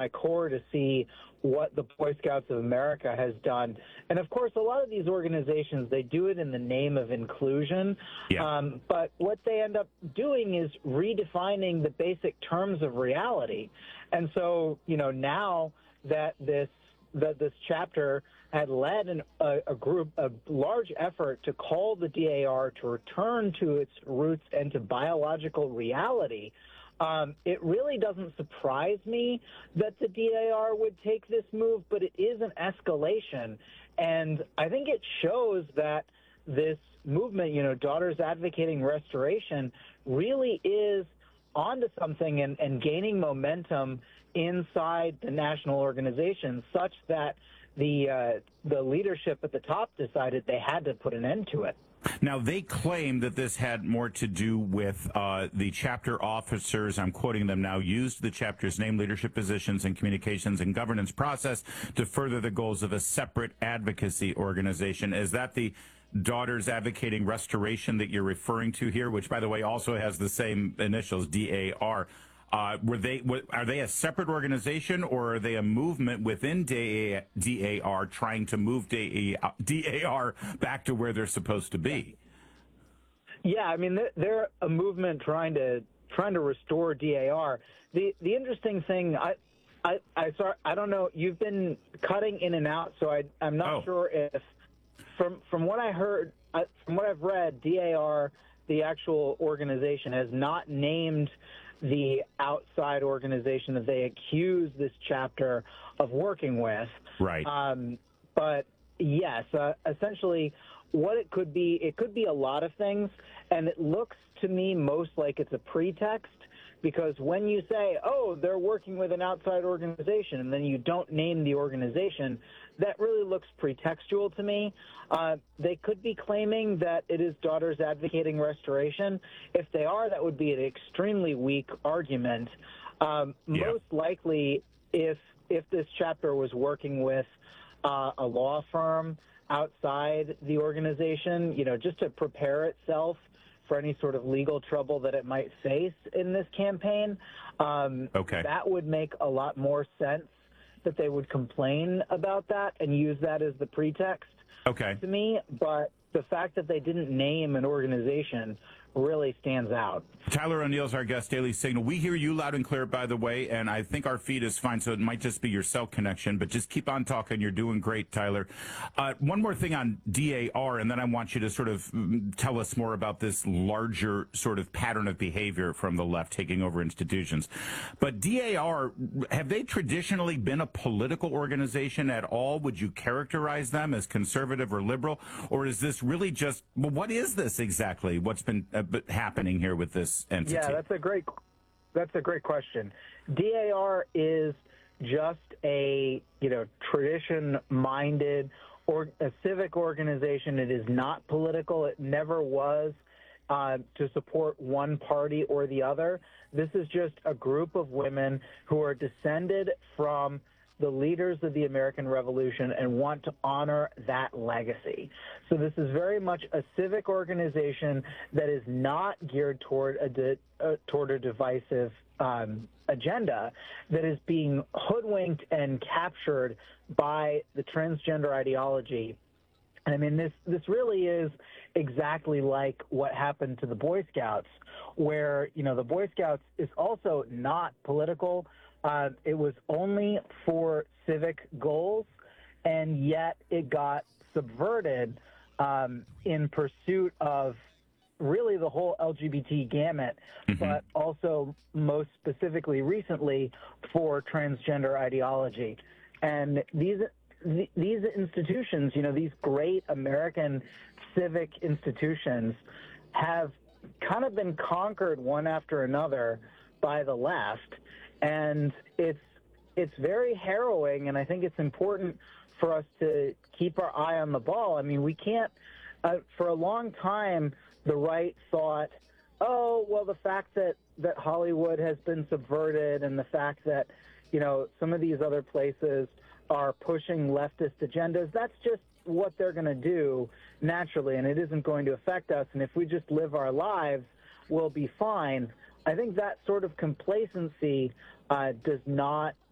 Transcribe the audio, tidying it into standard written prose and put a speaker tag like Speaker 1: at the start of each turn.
Speaker 1: my core to see what the Boy Scouts of America has done. And of course, a lot of these organizations, they do it in the name of inclusion.
Speaker 2: Yeah.
Speaker 1: But what they end up doing is redefining the basic terms of reality. And so, now that this chapter had led a large effort to call the DAR to return to its roots and to biological reality, it really doesn't surprise me that the DAR would take this move, but it is an escalation. And I think it shows that this movement, Daughters Advocating Restoration, really is onto something and gaining momentum inside the national organization, such that the leadership at the top decided they had to put an end to it.
Speaker 2: Now, they claim that this had more to do with the chapter officers, I'm quoting them now, used the chapter's name, leadership positions, and communications and governance process to further the goals of a separate advocacy organization. Is that the Daughters Advocating Restoration that you're referring to here, which, by the way, also has the same initials, DAR? Are they a separate organization, or are they a movement within DAR trying to move DAR back to where they're supposed to be?
Speaker 1: Yeah, I mean, they're a movement trying to restore DAR. The interesting thing, I don't know, you've been cutting in and out, so I'm not sure if from what I heard, from what I've read, DAR, the actual organization, has not named the outside organization that they accuse this chapter of working with.
Speaker 2: Right.
Speaker 1: But yes, essentially what it could be a lot of things, and it looks to me most like it's a pretext, because when you say, oh, they're working with an outside organization, and then you don't name the organization, that really looks pretextual to me. They could be claiming that it is Daughters Advocating Restoration. If they are, that would be an extremely weak argument. Most likely, if this chapter was working with a law firm outside the organization, just to prepare itself for any sort of legal trouble that it might face in this campaign, that would make a lot more sense that they would complain about that and use that as the pretext to me. But the fact that they didn't name an organization really stands out.
Speaker 2: Tyler O'Neill's our guest, Daily Signal. We hear you loud and clear, by the way, and I think our feed is fine, so it might just be your cell connection, but just keep on talking. You're doing great, Tyler. One more thing on DAR, and then I want you to sort of tell us more about this larger sort of pattern of behavior from the left taking over institutions. But DAR, have they traditionally been a political organization at all? Would you characterize them as conservative or liberal? Or is this really just, well, what is this exactly? What's been happening here with this entity?
Speaker 1: Yeah, that's a great question. DAR is just a tradition-minded or a civic organization. It is not political. It never was to support one party or the other. This is just a group of women who are descended from the leaders of the American Revolution and want to honor that legacy. So this is very much a civic organization that is not geared toward a divisive agenda, that is being hoodwinked and captured by the transgender ideology. I mean, this really is exactly like what happened to the Boy Scouts, where, the Boy Scouts is also not political. It was only for civic goals, and yet it got subverted in pursuit of really the whole LGBT gamut, but also most specifically recently for transgender ideology. And these institutions, these great American civic institutions, have kind of been conquered one after another by the left. And it's very harrowing, and I think it's important for us to keep our eye on the ball. I mean, we can't, for a long time, the right thought, oh, well, the fact that Hollywood has been subverted and the fact that, some of these other places are pushing leftist agendas, that's just what they're going to do naturally, and it isn't going to affect us. And if we just live our lives, we'll be fine. I think that sort of complacency does not